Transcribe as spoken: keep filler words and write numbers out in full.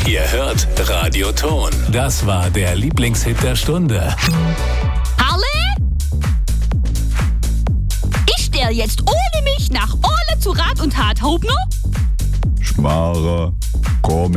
Ihr hört Radio Ton. Das war der Lieblingshit der Stunde. Harle? Ist der jetzt ohne mich nach Ole zu Rat und Tat Hauptner? Schmarrer, komm.